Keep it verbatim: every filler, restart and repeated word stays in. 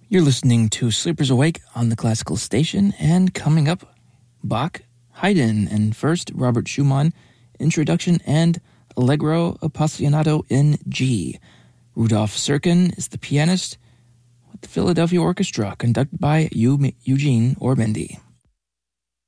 You're listening to Sleepers Awake on the Classical Station, and coming up, Bach, Haydn, and first Robert Schumann, Introduction and Allegro Appassionato in G. Rudolf Serkin is the pianist with the Philadelphia Orchestra, conducted by Eugene Ormandy.